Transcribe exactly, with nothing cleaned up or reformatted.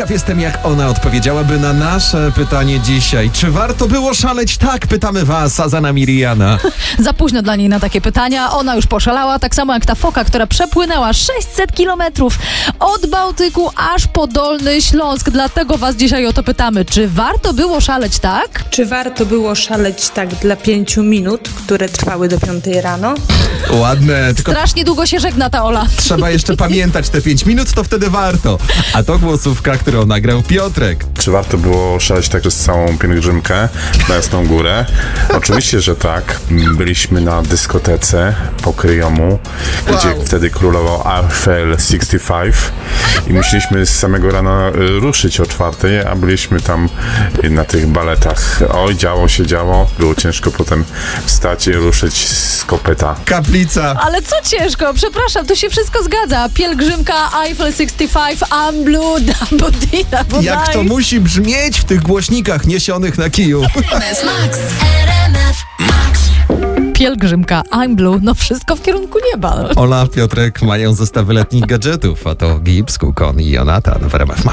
Ciekaw jestem, jak ona odpowiedziałaby na nasze pytanie dzisiaj. Czy warto było szaleć? Tak, pytamy was, a za nami Rihanna. Za późno dla niej na takie pytania. Ona już poszalała, tak samo jak ta foka, która przepłynęła sześćset kilometrów od Bałtyku aż po Dolny Śląsk. Dlatego was dzisiaj o to pytamy. Czy warto było szaleć tak? Czy warto było szaleć tak dla pięciu minut, które trwały do piątej rano? Ładne, tylko Strasznie długo się żegna ta Ola. trzeba jeszcze pamiętać te pięć minut, to wtedy warto. A to głosówka, którą nagrał Piotrek. Czy warto było szaleć tak przez całą pielgrzymkę na Jasną Górę? Oczywiście, że tak. Byliśmy na dyskotece po Kryjomu, Wow. gdzie wtedy królował Eiffel sześćdziesiąt pięć i musieliśmy z samego rana y, ruszyć o czwartej, a byliśmy tam y, na tych baletach. Oj, działo się, działo. Było ciężko potem wstać i ruszyć z kopyta. Kaplica. Ale co ciężko? Przepraszam, tu się wszystko zgadza. Pielgrzymka, Eiffel sześćdziesiąt pięć, I'm blue, double D, double Jak to musi brzmieć w tych głośnikach niesionych na kiju. Pielgrzymka, I'm blue, no wszystko w kierunku nieba. Ola, Piotrek mają zestawy letnich gadżetów, a to Gibbs, Kukon i Jonatan w R M F Max.